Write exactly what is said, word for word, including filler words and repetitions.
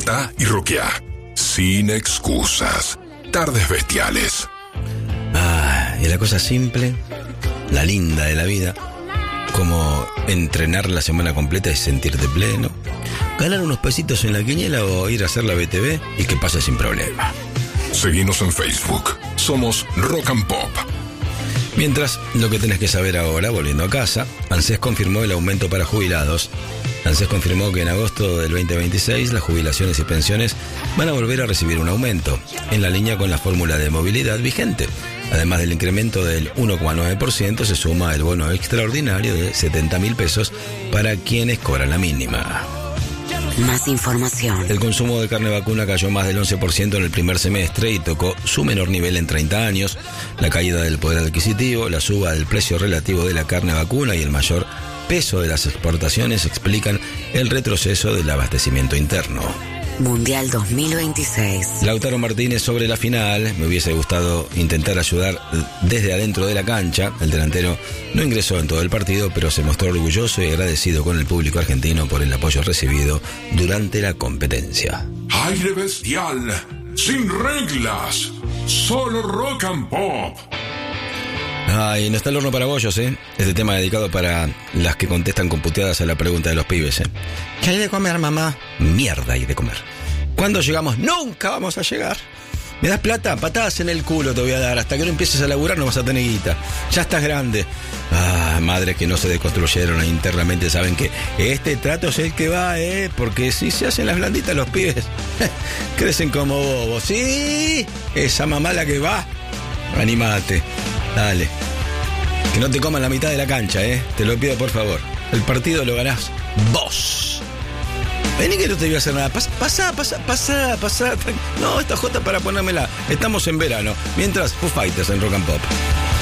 Despertá y roqueá. Sin excusas. Tardes bestiales. Ah, y la cosa simple, la linda de la vida, como entrenar la semana completa y sentirte pleno, ganar unos pesitos en la quiniela o ir a hacer la B T V y que pase sin problema. Seguinos en Facebook. Somos Rock and Pop. Mientras, lo que tenés que saber ahora, volviendo a casa, ANSES confirmó el aumento para jubilados. ANSES confirmó que en agosto del veinte veintiséis las jubilaciones y pensiones van a volver a recibir un aumento, en la línea con la fórmula de movilidad vigente. Además del incremento del uno coma nueve por ciento, se suma el bono extraordinario de setenta mil pesos para quienes cobran la mínima. Más información. El consumo de carne vacuna cayó más del once por ciento en el primer semestre y tocó su menor nivel en treinta años. La caída del poder adquisitivo, la suba del precio relativo de la carne vacuna y el mayor peso de las exportaciones explican el retroceso del abastecimiento interno. Mundial dos mil veintiséis. Lautaro Martínez sobre la final. Me hubiese gustado intentar ayudar desde adentro de la cancha. El delantero no ingresó en todo el partido, pero se mostró orgulloso y agradecido con el público argentino por el apoyo recibido durante la competencia. Aire bestial. Sin reglas. Solo rock and pop. Ay, no está el horno para bollos, ¿eh? Este tema dedicado para las que contestan con puteadas a la pregunta de los pibes, ¿eh? ¿Qué hay de comer, mamá? Mierda hay de comer. ¿Cuándo llegamos? Nunca vamos a llegar. ¿Me das plata? Patadas en el culo te voy a dar. Hasta que no empieces a laburar no vas a tener guita. Ya estás grande. Ah, madres que no se desconstruyeron internamente saben que este trato es el que va, ¿eh? Porque si se hacen las blanditas los pibes, crecen como bobos. ¿Sí? Esa mamá la que va. Anímate. Dale. Que no te coman la mitad de la cancha, ¿eh? Te lo pido por favor. El partido lo ganás vos. Vení que no te voy a hacer nada. Pasá, pasá, pasá, pasá, pasá. No, esta jota para ponérmela. Estamos en verano. Mientras, Foo Fighters en Rock and Pop.